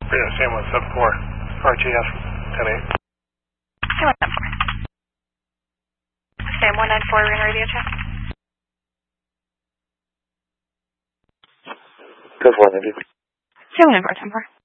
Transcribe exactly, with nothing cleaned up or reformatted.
Yeah, Sam one seven four, R G S ten eight. Sam one seven four. Sam one nine four, ring radio check. Go for it, Sam one nine four, ten four.